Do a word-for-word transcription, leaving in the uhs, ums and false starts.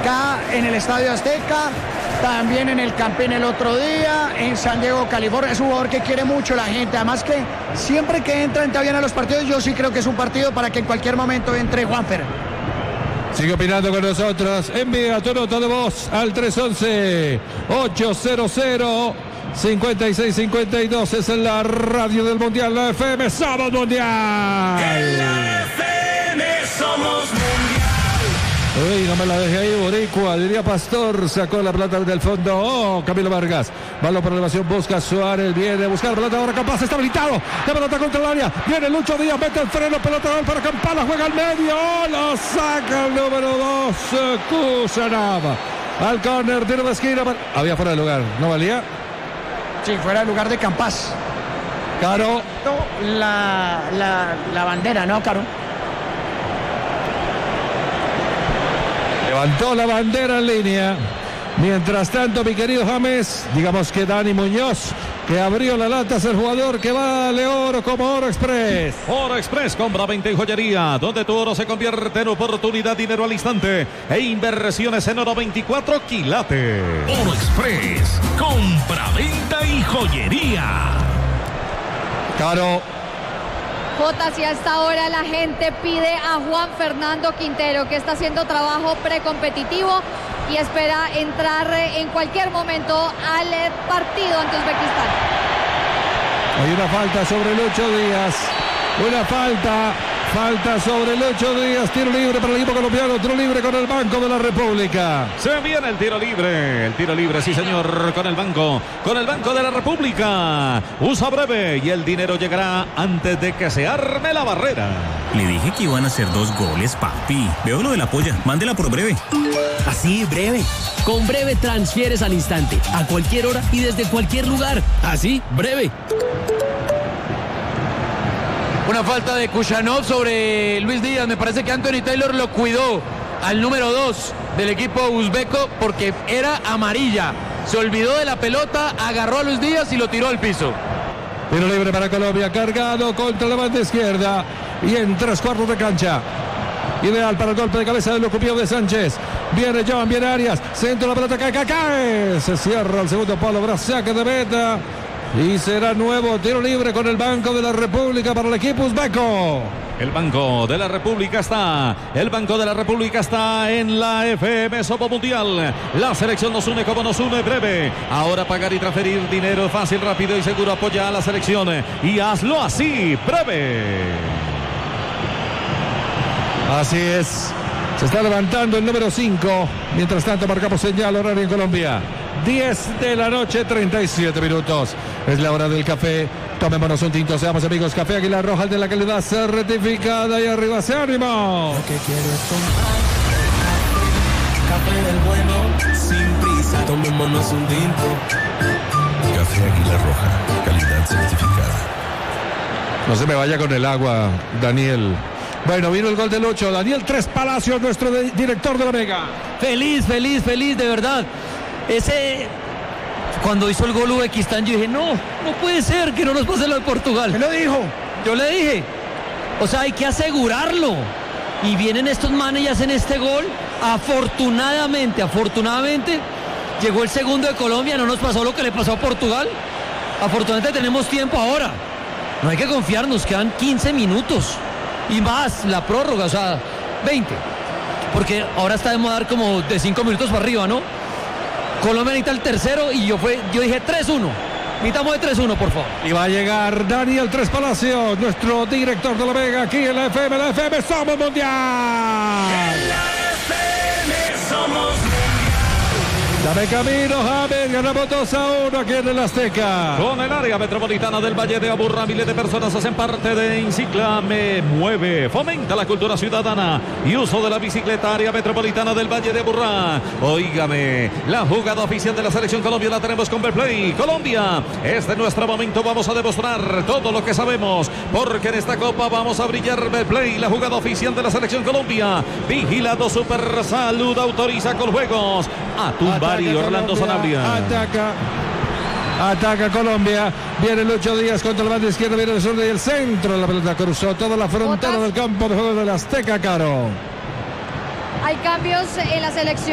acá en el Estadio Azteca, también en el Campín el otro día, en San Diego, California. Es un jugador que quiere mucho la gente, además que siempre que entra, entra bien a los partidos. Yo sí creo que es un partido para que en cualquier momento entre Juanfer. Sigue opinando con nosotros, envía tu nota de voz al tres once, ochocientos, cincuenta y seis cincuenta y dos. Es en la radio del Mundial, la F M, somos Mundial. En la F M somos Mundial. Uy, no me la dejé ahí, Boricua, diría Pastor, sacó la pelota del fondo. Oh, Camilo Vargas, balón por elevación, busca Suárez, viene a buscar la pelota, ahora Campas está habilitado, la pelota contra el área, viene Lucho Díaz, mete el freno, pelota gol para Campala, juega al medio, oh, lo saca el número dos, Kusanava, al córner, tiro de esquina, había fuera de lugar, ¿no valía? Sí, fuera de lugar de Campas. Caro. La, la, la bandera, ¿no, Caro? Levantó la bandera en línea. Mientras tanto, mi querido James, digamos que Dani Muñoz, que abrió la lata, es el jugador que vale oro como Oro Express. Oro Express, compra veinte en joyería, donde tu oro se convierte en oportunidad, dinero al instante e inversiones en oro veinticuatro quilates. Oro Express, compra, venta y joyería. Caro. Jota, si a esta hora la gente pide a Juan Fernando Quintero, que está haciendo trabajo precompetitivo y espera entrar en cualquier momento al partido ante Uzbekistán. Hay una falta sobre Lucho Díaz. Una falta. Falta sobre Lucho Díaz. Tiro libre para el equipo colombiano. Tiro libre con el Banco de la República. Se viene el tiro libre. El tiro libre, sí señor, con el banco. Con el Banco de la República. Usa breve y el dinero llegará antes de que se arme la barrera. Le dije que iban a hacer dos goles, papi. Veo lo de la polla. Mándela por breve. Así, breve. Con breve transfieres al instante, a cualquier hora y desde cualquier lugar. Así, breve. Una falta de Kusanov sobre Luis Díaz. Me parece que Anthony Taylor lo cuidó al número dos del equipo uzbeco porque era amarilla. Se olvidó de la pelota, agarró a Luis Díaz y lo tiró al piso. Tiro libre para Colombia, cargado contra la banda izquierda y en tres cuartos de cancha. Ideal para el golpe de cabeza del Locupio de Sánchez. Viene Joan, viene Arias. Centro, la pelota cae, cae, cae. Se cierra el segundo palo, brazaque de meta. Y será nuevo tiro libre con el Banco de la República para el equipo uzbeco. El Banco de la República está, el Banco de la República está en la F M Sopo Mundial. La selección nos une como nos une breve. Ahora pagar y transferir dinero fácil, rápido y seguro. Apoya a la selección y hazlo así, breve. Así es. Se está levantando el número cinco. Mientras tanto marcamos señal horario en Colombia. diez de la noche, treinta y siete minutos. Es la hora del café. Tomémonos un tinto, seamos amigos. Café Águila Roja, el de la calidad certificada. Y arriba se ánimo. Lo que quiero es tomar café del bueno, sin prisa. Tomémonos un tinto. Café Águila Roja, calidad certificada. No se me vaya con el agua, Daniel. Bueno, vino el gol del ocho. Daniel Tres Palacios, nuestro de, director de la Mega. Feliz, feliz, feliz, de verdad. Ese, cuando hizo el gol Uzbekistán, yo dije, no, no puede ser que no nos pase lo de Portugal. ¿Qué lo dijo? Yo le dije, o sea, hay que asegurarlo. Y vienen estos manes y hacen este gol. Afortunadamente, afortunadamente, llegó el segundo de Colombia, no nos pasó lo que le pasó a Portugal. Afortunadamente tenemos tiempo ahora. No hay que confiarnos, quedan quince minutos. Y más la prórroga, o sea, veinte. Porque ahora está de moda dar como de cinco minutos para arriba, ¿no? Colombia necesita el tercero y yo fue, yo dije tres uno. Necesitamos de tres uno, por favor. Y va a llegar Daniel Tres Palacios, nuestro director de la Mega, aquí en la F M. La F M somos Mundial. En la F M somos Mundial. Dame camino, James. Ganamos dos a uno aquí en el Azteca. Con el área metropolitana del Valle de Aburrá, miles de personas hacen parte de Encicla Me Mueve. Fomenta la cultura ciudadana y uso de la bicicleta. Área metropolitana del Valle de Aburrá. Óigame, la jugada oficial de la selección Colombia la tenemos con Betplay. Colombia, este es nuestro momento. Vamos a demostrar todo lo que sabemos, porque en esta copa vamos a brillar. Betplay, la jugada oficial de la selección Colombia. Vigilado Super Salud, autoriza con juegos a tumbar. Y Orlando Sanabria. Ataca. Ataca Colombia. Viene Lucho Díaz contra la banda izquierda. Viene el sur y el centro. La pelota cruzó toda la frontera del campo de juego del Azteca, Caro. Hay cambios en la selección.